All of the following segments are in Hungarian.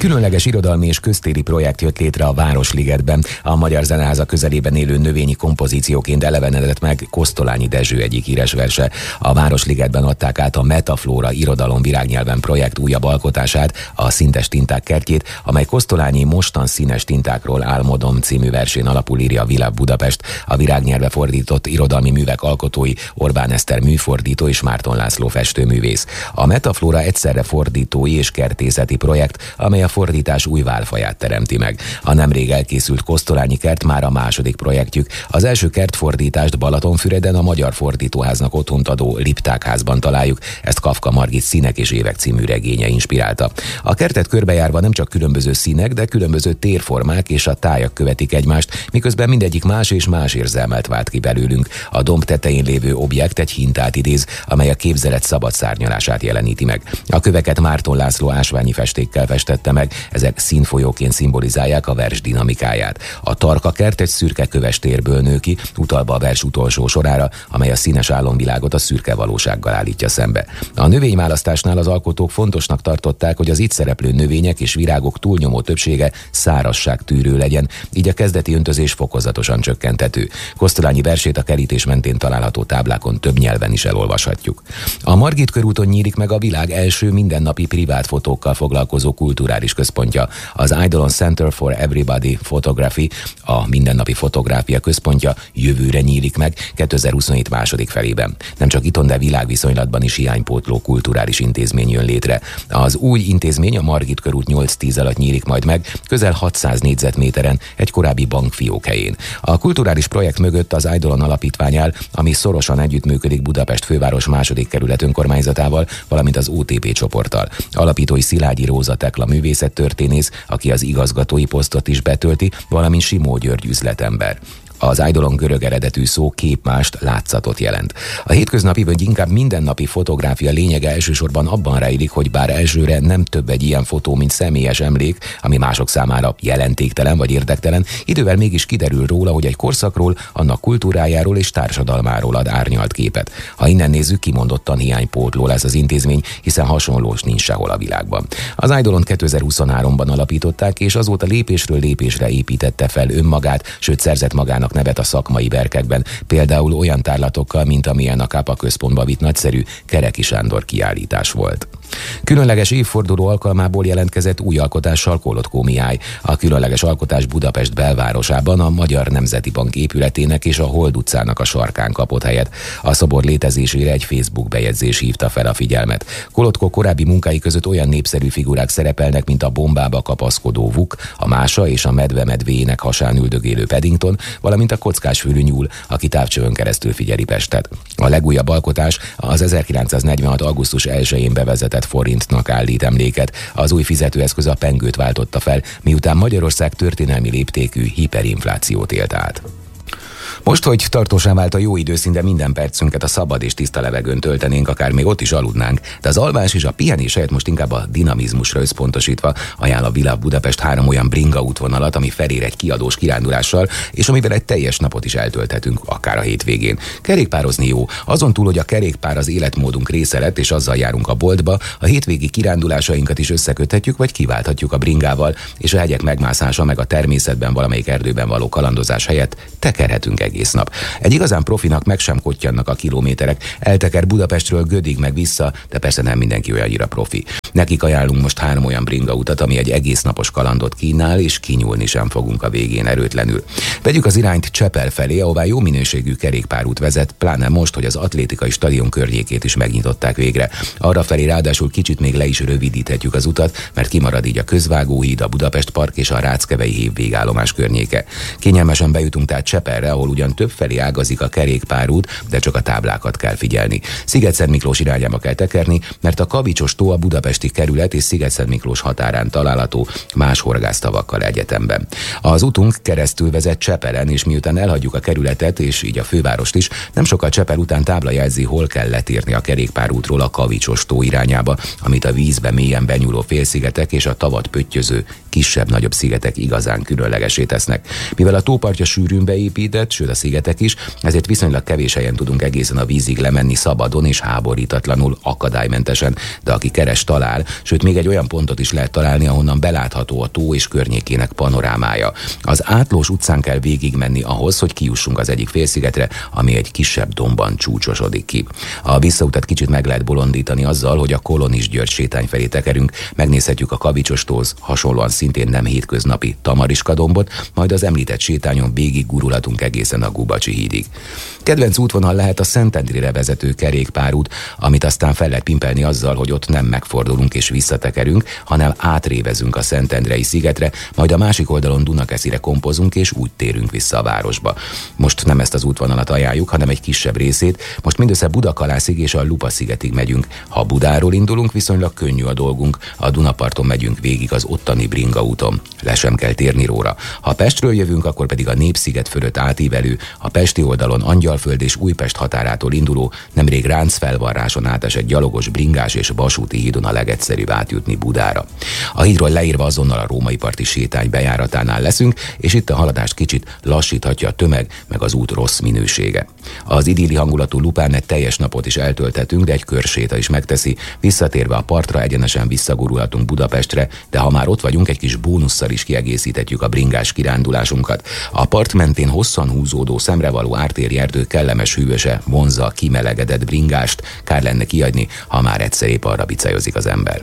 Különleges irodalmi és köztéri projekt jött létre a Városligetben. A Magyar Zeneháza közelében élő növényi kompozícióként elevenedett meg Kosztolányi Dezső egyik híres verse. A Városligetben adták át a Metaflóra irodalom virágnyelven projekt újabb alkotását, a Szintes tinták kertjét, amely Kosztolányi Mostan színes tintákról álmodom című versén alapul írja a Világ Budapest. A virágnyelve fordított irodalmi művek alkotói Orbán Eszter műfordító és Márton László festőművész. A Metaflóra egyszerre fordítói és kertészeti projekt, amely a fordítás új válfaját teremti meg. A nemrég elkészült Kosztolányi kert már a második projektjük. Az első kertfordítást Balatonfüreden a Magyar Fordítóháznak otthont adó Lipták házban találjuk, ezt Kafka Margit Színek és évek című regénye inspirálta. A kertet körbejárva nem csak különböző színek, de különböző térformák és a tájak követik egymást, miközben mindegyik más és más érzelmet vált ki belőlünk. A domb tetején lévő objekt egy hintát idéz, amely a képzelet szabad szárnyalását jeleníti meg. A köveket Márton László ásványi festékkel festette meg, ezek színfolyóként szimbolizálják a vers dinamikáját. A tarka kert egy szürke köves térből nő ki, utalva a vers utolsó sorára, amely a színes álomvilágot a szürke valósággal állítja szembe. A növényválasztásnál az alkotók fontosnak tartották, hogy az itt szereplő növények és virágok túlnyomó többsége szárazságtűrő legyen, így a kezdeti öntözés fokozatosan csökkenthető. Kosztolányi versét a kerítés mentén található táblákon több nyelven is elolvashatjuk. A Margit körúton nyílik meg a világ első mindennapi privát fotókkal foglalkozó kulturális központja. Az Eidolon Center for Everybody Photography, a mindennapi fotográfia központja jövőre nyílik meg 2027 második felében. Nem csak itthon, de világviszonylatban is hiánypótló kulturális intézmény jön létre. Az új intézmény a Margit körút 8-10 alatt nyílik majd meg, közel 600 négyzetméteren, egy korábbi bankfiók helyén. A kulturális projekt mögött az Eidolon alapítvány áll, ami szorosan együttműködik Budapest főváros második kerület önkormányzatával, valamint az OTP csoporttal. Alapítói Szilágyi Róza Tekla művészettörténész, aki az igazgatói posztot is betölti, valamint Simó György üzletember. Az Eidolon görög eredetű szó képmást, látszatot jelent. A hétköznapi vagy inkább mindennapi fotográfia lényege elsősorban abban rejlik, hogy bár elsőre nem több egy ilyen fotó, mint személyes emlék, ami mások számára jelentéktelen vagy érdektelen, idővel mégis kiderül róla, hogy egy korszakról, annak kultúrájáról és társadalmáról ad árnyalt képet. Ha innen nézzük, kimondottan hiánypótló lesz az intézmény, hiszen hasonlós nincs sehol a világban. Az Eidolon 2023-ban alapították, és azóta lépésről lépésre építette fel önmagát, sőt szerzett magának nevet a szakmai berkekben, például olyan tárlatokkal, mint amilyen a Kápa központba vitt nagyszerű Kereki Sándor kiállítás volt. Különleges évforduló alkalmából jelentkezett új alkotással Kolotkó Mihály. A különleges alkotás Budapest belvárosában a Magyar Nemzeti Bank épületének és a Hold utcának a sarkán kapott helyet. A szobor létezésére egy Facebook bejegyzés hívta fel a figyelmet. Kolotkó korábbi munkái között olyan népszerű figurák szerepelnek, mint a bombába kapaszkodó Vuk, a Mása és a medve medvéjének hasán üldögélő Paddington, valamint a kockásfülű nyúl, aki távcsövön keresztül figyeli Pestet. A legújabb alkotás az 1946. augusztus 1-én bevezetett forintnak állít emléket. Az új fizetőeszköz a pengőt váltotta fel, miután Magyarország történelmi léptékű hiperinflációt élt át. Most, hogy tartósan vált a jó időszín, de minden percünket a szabad és tiszta levegőn töltenénk, akár még ott is aludnánk, de az alvás és a pihenés helyett most inkább a dinamizmusra összpontosítva ajánl a Világ Budapest 3 olyan bringa útvonalat, ami felér egy kiadós kirándulással, és amivel egy teljes napot is eltölthetünk, akár a hétvégén. Kerékpározni jó. Azon túl, hogy a kerékpár az életmódunk része lett, és azzal járunk a boltba, a hétvégi kirándulásainkat is összeköthetjük, vagy kiválthatjuk a bringával, és a hegyek megmászása meg a természetben valamelyik erdőben való kalandozás helyett tekerhetünk egész nap. Egy igazán profinak meg sem kottyannak a kilométerek, elteker Budapestről Gödig meg vissza, de persze nem mindenki olyannyira profi. Nekik ajánlunk most 3 olyan bringautat, ami egy egész napos kalandot kínál, és kinyúlni sem fogunk a végén erőtlenül. Vegyük az irányt Csepel felé, ahová jó minőségű kerékpárút vezet, pláne most, hogy az atlétikai stadion környékét is megnyitották végre. Arra felé ráadásul kicsit még le is rövidíthetjük az utat, mert kimarad így a Közvágóhíd, a Budapest Park és a Ráckevei hév végállomás környéke. Kényelmesen bejutunk tehát Csepelre, ahol ugyan többfelé ágazik a kerékpárút, de csak a táblákat kell figyelni. Szigetszentmiklós irányába kell tekerni, mert a Kavicsos tó a budapesti kerület és Szigetszentmiklós határán található, más horgásztavakkal egyetemben. Az utunk keresztül vezet Csepelen, és miután elhagyjuk a kerületet és így a fővárost is, nem sokkal Csepel után tábla jelzi, hol kell letérni a kerékpárútról a Kavicsos tó irányába, amit a vízbe mélyen benyúló félszigetek és a tavat pöttyöző kisebb-nagyobb szigetek igazán különlegesé tesznek. Mivel a tópartja sűrűn beépített, sőt a szigetek is, ezért viszonylag kevés helyen tudunk egészen a vízig lemenni szabadon és háborítatlanul, akadálymentesen, de aki keres talál, áll, sőt még egy olyan pontot is lehet találni, ahonnan belátható a tó és környékének panorámája. Az Átlós utcán kell végigmenni ahhoz, hogy kijussunk az egyik félszigetre, ami egy kisebb dombban csúcsosodik ki. A visszautat kicsit meg lehet bolondítani azzal, hogy a Kolonis György sétány felé tekerünk, megnézhetjük a Kavicsostóhoz hasonlóan szintén nem hétköznapi Tamariska dombot, majd az említett sétányon végig gurulhatunk egészen a Gubacsi hídig. Kedvenc útvonal lehet a Szentendrére vezető kerékpárút, amit aztán fel lehet pimpelni azzal, hogy ott nem megfordulunk és visszatekerünk, hanem átrévezünk a Szentendrei szigetre, majd a másik oldalon Dunakeszire kompozunk és úgy térünk vissza a városba. Most nem ezt az útvonalat ajánljuk, hanem egy kisebb részét, most mindössze Budakalászig és a Lupa-szigetig megyünk. Ha Budáról indulunk, viszonylag könnyű a dolgunk, a Dunaparton megyünk végig az ottani Bringa úton. Le sem kell térni róla. Ha Pestről jövünk, akkor pedig a Népsziget fölött átívelő, a pesti oldalon Angyalföld és Újpest határától induló, nemrég ráncfelvarráson átesett gyalogos, bringás és vasúti hídon a legegyszerűbb átjutni Budára. A hídról leírva azonnal a római parti sétány bejáratánál leszünk, és itt a haladást kicsit lassíthatja a tömeg, meg az út rossz minősége. Az idilli hangulatú Lupán egy teljes napot is eltölthetünk, de egy körséta is megteszi. Visszatérve a partra egyenesen visszagurulhatunk Budapestre, de ha már ott vagyunk, egy kis bónusszal is kiegészíthetjük a bringás kirándulásunkat. A part mentén hosszan húzódó, szemrevaló ártéri erdő kellemes hűvöse vonzza a kimelegedett bringást, kár lenne kiadni, ha már egyszer épp arra bicajozik az ember.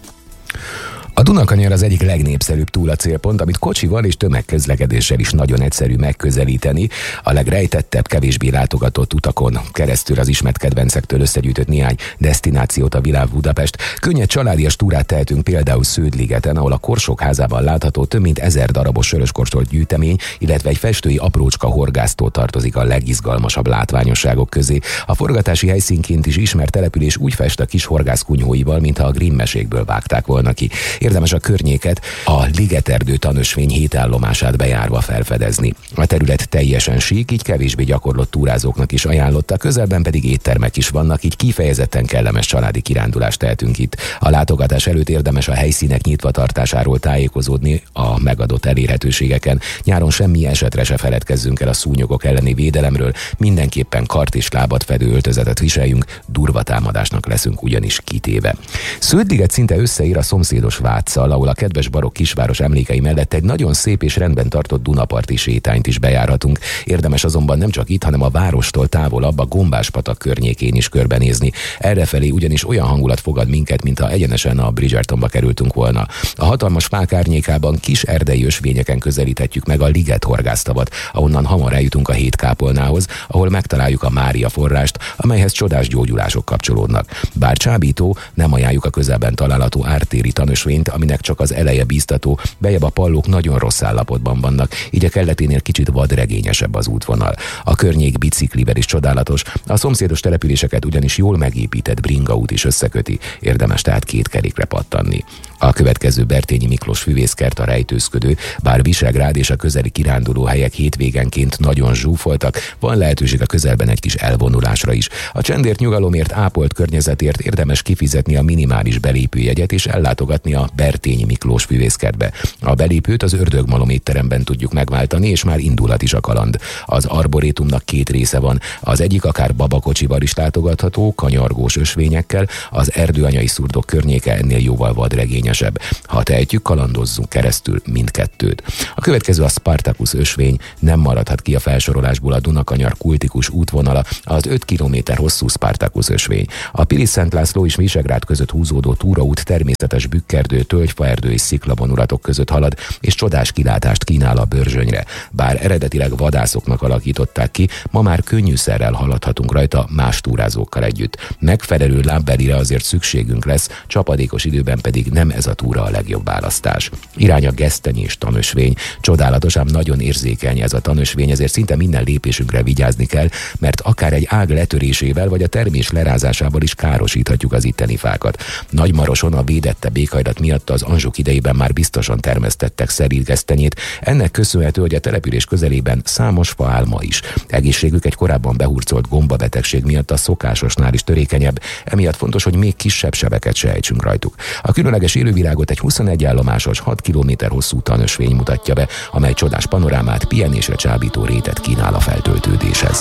A Dunakanyar az egyik legnépszerűbb túracélpont, amit kocsival és tömegközlekedéssel is nagyon egyszerű megközelíteni. A legrejtettebb, kevésbé látogatott utakon keresztül az ismert kedvencektől összegyűjtött néhány desztinációt a világ Budapest. Könnyed családias túrát tehetünk például Sződligeten, ahol a Korsók házában látható több mint 1000 darabos söröskorcsolt gyűjtemény, illetve egy festői aprócska horgásztó tartozik a legizgalmasabb látványosságok közé. A forgatási helyszínként is ismert település úgy fest a kis horgászkunyhóival, mintha a Grimm mesékből vágták volna ki. Érdemes a környéket, a Ligeterdő tanösvény 7 állomását bejárva felfedezni. A terület teljesen sík, így kevésbé gyakorlott túrázóknak is ajánlotta, közelben pedig éttermek is vannak, így kifejezetten kellemes családi kirándulást tehetünk itt. A látogatás előtt érdemes a helyszínek nyitva tartásáról tájékozódni a megadott elérhetőségeken. Nyáron semmi esetre se feledkezzünk el a szúnyogok elleni védelemről, mindenképpen kart és lábat fedő öltözetet viseljünk, durva támadásnak leszünk ugyanis kitéve. Sződliget szinte összeír a szomszédos Váccal, ahol a kedves barokk kisváros emlékei mellett egy nagyon szép és rendben tartott Dunaparti sétányt is bejárhatunk. Érdemes azonban nem csak itt, hanem a várostól távolabb a Gombás-patak környékén is körbenézni. Errefelé ugyanis olyan hangulat fogad minket, mintha egyenesen a Bridgertonba kerültünk volna. A hatalmas fák árnyékában kis erdei ösvényeken közelíthetjük meg a Liget horgásztavat, ahonnan hamar eljutunk a Hétkápolnához, ahol megtaláljuk a Mária forrást, amelyhez csodás gyógyulások kapcsolódnak. Bár csábító, nem ajánljuk a közelben található ártéri tanösvényt, aminek csak az eleje bíztató, bejebb a pallók nagyon rossz állapotban vannak, így a kelleténél kicsit vadregényesebb az útvonal. A környék biciklivel is csodálatos, a szomszédos településeket ugyanis jól megépített bringaút is összeköti, érdemes tehát két kerékre pattanni. A következő Bertényi Miklós füvészkert a rejtőzködő, bár Visegrád és a közeli kiránduló helyek hétvégenként nagyon zsúfoltak, van lehetőség a közelben egy kis elvonulásra is. A csendért, nyugalomért, ápolt környezetért érdemes kifizetni a minimális belépőjegyet és ellátogatni a Bertényi Miklós füvészkertbe. A belépőt az Ördögmalom étteremben tudjuk megváltani, és már indulhat is a kaland. Az arborétumnak két része van, az egyik akár babakocsival is látogatható, kanyargós ösvényekkel, az erdőanyai szurdok környéke ennél jóval vadregényesebb. Ha tehetjük, kalandozzunk keresztül mindkettőt. A következő a Spartacus ösvény, nem maradhat ki a felsorolásból a Dunakanyar kultikus útvonala, az 5 km hosszú Spartacus ösvény. A Pilis-Szent László és Visegrád között húzódó túraút természetes bükkerdő, tölgyfaerdő és sziklavonulatok között halad, és csodás kilátást kínál a Börzsönyre. Bár eredetileg vadászoknak alakították ki, ma már könnyűszerrel haladhatunk rajta más túrázókkal együtt. Megfelelő lábbelire azért szükségünk lesz, csapadékos időben pedig nem ez a túra a legjobb választás. Irány a Gesztenyi és tanösvény. Csodálatos, ám nagyon érzékeny ez a tanösvény, ezért szinte minden lépésünkre vigyázni kell, mert akár egy ág letörésével vagy a termés lerázásával is károsíthatjuk az itteni fákat. Nagymaroson a védettebb éghajlat miatt az Anzsuk idejében már biztosan termesztettek szerítgesztenyét. Ennek köszönhető, hogy a település közelében számos fa áll ma is. Egészségük egy korábban behurcolt gombabetegség miatt a szokásosnál is törékenyebb, emiatt fontos, hogy még kisebb sebeket se ejtsünk rajtuk. A különleges élővilágot egy 21 állomásos, 6 km hosszú tanösvény mutatja be, amely csodás panorámát, pihenésre csábító rétet kínál a feltöltődéshez.